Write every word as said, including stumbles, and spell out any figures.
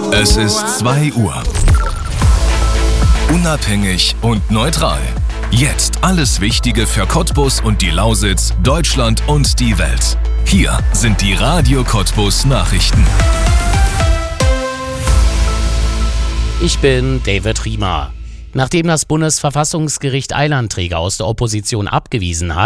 Es ist zwei Uhr. Unabhängig und neutral. Jetzt alles Wichtige für Cottbus und die Lausitz, Deutschland und die Welt. Hier sind die Radio Cottbus Nachrichten. Ich bin David Riemer. Nachdem das Bundesverfassungsgericht Eilanträger aus der Opposition abgewiesen hat,